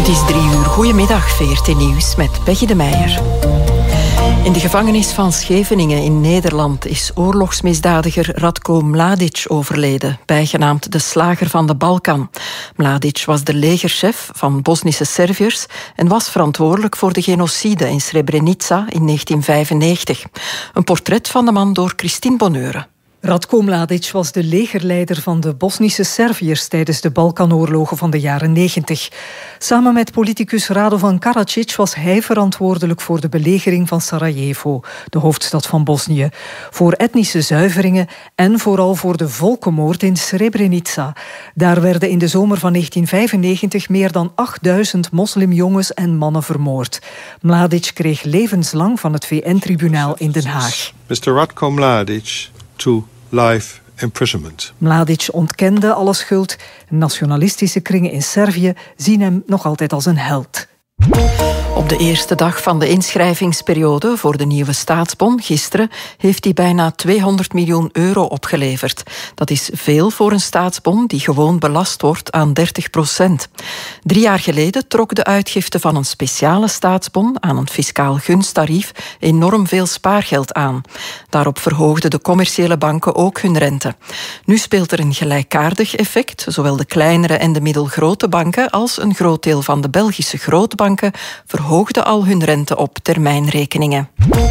Het is 3:00. Goedemiddag, VRT Nieuws met Peggy de Meijer. In de gevangenis van Scheveningen in Nederland is oorlogsmisdadiger Ratko Mladic overleden, bijgenaamd de slager van de Balkan. Mladic was de legerchef van Bosnische Serviërs en was verantwoordelijk voor de genocide in Srebrenica in 1995. Een portret van de man door Christine Bonneure. Ratko Mladic was de legerleider van de Bosnische Serviërs tijdens de Balkanoorlogen van de jaren 90. Samen met politicus Radovan Karadzic was hij verantwoordelijk voor de belegering van Sarajevo, de hoofdstad van Bosnië, voor etnische zuiveringen en vooral voor de volkenmoord in Srebrenica. Daar werden in de zomer van 1995 meer dan 8000 moslimjongens en mannen vermoord. Mladic kreeg levenslang van het VN-tribunaal in Den Haag. Mr. Ratko Mladic to life imprisonment. Mladic ontkende alle schuld. Nationalistische kringen in Servië zien hem nog altijd als een held. Op de eerste dag van de inschrijvingsperiode voor de nieuwe staatsbon gisteren heeft hij bijna €200 miljoen opgeleverd. Dat is veel voor een staatsbon die gewoon belast wordt aan 30%. 3 jaar geleden trok de uitgifte van een speciale staatsbon aan een fiscaal gunsttarief enorm veel spaargeld aan. Daarop verhoogden de commerciële banken ook hun rente. Nu speelt er een gelijkaardig effect. Zowel de kleinere en de middelgrote banken als een groot deel van de Belgische grote banken verhoogden al hun rente op termijnrekeningen.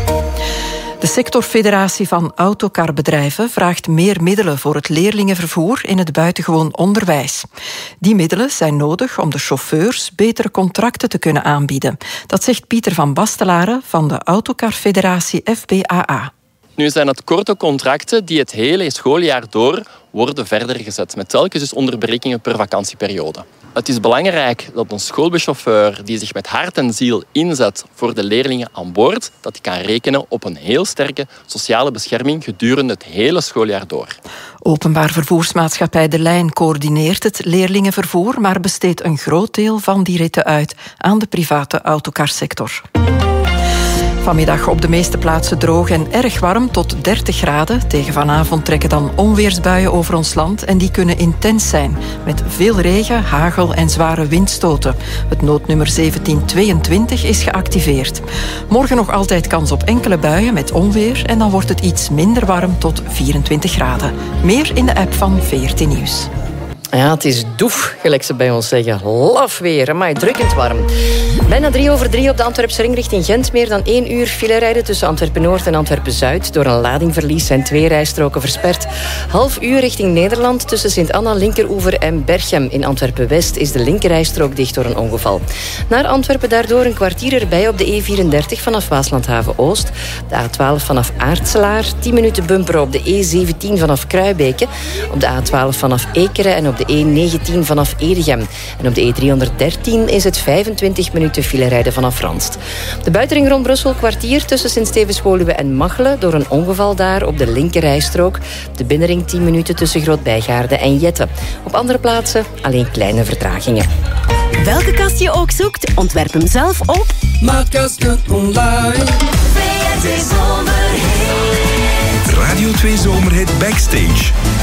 De sectorfederatie van autocarbedrijven vraagt meer middelen voor het leerlingenvervoer in het buitengewoon onderwijs. Die middelen zijn nodig om de chauffeurs betere contracten te kunnen aanbieden. Dat zegt Pieter van Bastelaren van de autocarfederatie FBAA. Nu zijn het korte contracten die het hele schooljaar door worden verder gezet, met telkens dus onderbrekingen per vakantieperiode. Het is belangrijk dat een schoolbuschauffeur die zich met hart en ziel inzet voor de leerlingen aan boord, dat hij kan rekenen op een heel sterke sociale bescherming gedurende het hele schooljaar door. Openbaar vervoersmaatschappij De Lijn coördineert het leerlingenvervoer, maar besteedt een groot deel van die ritten uit aan de private autocarsector. Vanmiddag op de meeste plaatsen droog en erg warm tot 30 graden. Tegen vanavond trekken dan onweersbuien over ons land en die kunnen intens zijn. Met veel regen, hagel en zware windstoten. Het noodnummer 1722 is geactiveerd. Morgen nog altijd kans op enkele buien met onweer en dan wordt het iets minder warm tot 24 graden. Meer in de app van VRT Nieuws. Ja, het is doef, gelijk ze bij ons zeggen. Laf weer, maar drukkend warm. Bijna 3:03 op de Antwerpse ring richting Gent. Meer dan 1 uur file rijden tussen Antwerpen-Noord en Antwerpen-Zuid. Door een ladingverlies zijn 2 rijstroken versperd. Half uur richting Nederland tussen Sint-Anna, Linkeroever en Berchem. In Antwerpen-West is de linkerrijstrook dicht door een ongeval. Naar Antwerpen daardoor een kwartier erbij op de E34 vanaf Waaslandhaven-Oost. De A12 vanaf Aartselaar. 10 minuten bumper op de E17 vanaf Kruibeke. Op de A12 vanaf Ekeren en op de E19 vanaf Edegem. En op de E313 is het 25 minuten file rijden vanaf Ranst. De buitenring rond Brussel kwartier tussen Sint-Stevens-Woluwe en Machelen door een ongeval daar op de linkerrijstrook. De binnenring 10 minuten tussen Groot-Bijgaarde en Jette. Op andere plaatsen alleen kleine vertragingen. Welke kast je ook zoekt, ontwerp hem zelf op Maatkasten online. VRT Zomerhit. Radio 2 Zomerhit Backstage.